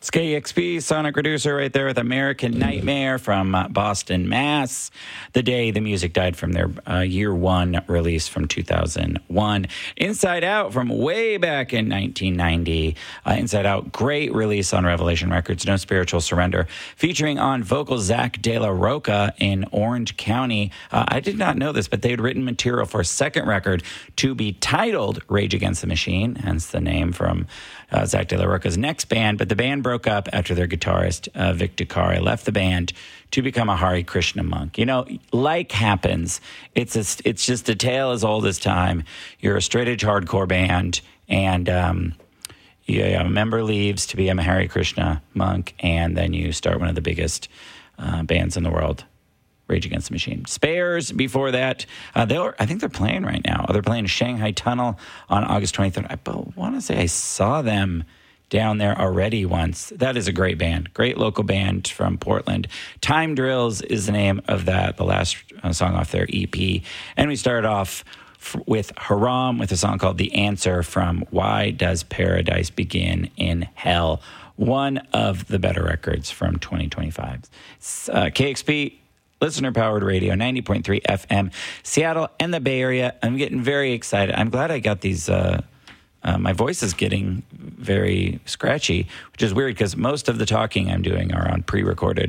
It's KEXP, Sonic Reducer right there with American Nightmare from Boston, Mass. The day the music died from their year one release from 2001. Inside Out from way back in 1990. Inside Out, great release on Revelation Records, No Spiritual Surrender. Featuring on vocals Zach De La Roca in Orange County. I did not know this, but they had written material for a second record to be titled Rage Against the Machine, hence the name from Zach De La Roca's next band, but the band broke up after their guitarist, Vic Dukari, left the band to become a Hare Krishna monk. You know, like happens. It's just a tale as old as time. You're a straight-edge hardcore band, and a member leaves to be a Hare Krishna monk, and then you start one of the biggest bands in the world. Rage Against the Machine. Spares before that. I think they're playing right now. They're playing Shanghai Tunnel on August 23rd. I want to say I saw them down there already once. That is a great band. Great local band from Portland. Time Drills is the name of that, the last song off their EP. And we started off with Haram with a song called The Answer from Why Does Paradise Begin in Hell? One of the better records from 2025. KXP, listener-powered radio, 90.3 FM, Seattle and the Bay Area. I'm getting very excited. I'm glad I got these. My voice is getting very scratchy, which is weird because most of the talking I'm doing are on pre-recorded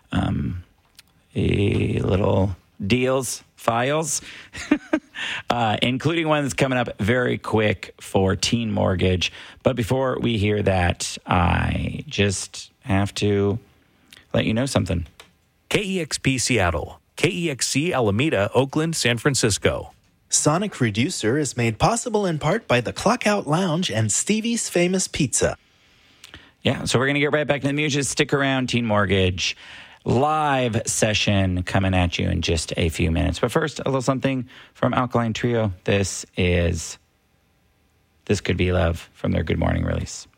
little files, including one that's coming up very quick for Teen Mortgage. But before we hear that, I just have to let you know something. KEXP Seattle, KEXC Alameda, Oakland, San Francisco. Sonic Reducer is made possible in part by the Clockout Lounge and Stevie's Famous Pizza. Yeah, so we're going to get right back to the music. Stick around, Teen Mortgage live session coming at you in just a few minutes. But first, a little something from Alkaline Trio. This Could Be Love from their Good Morning release.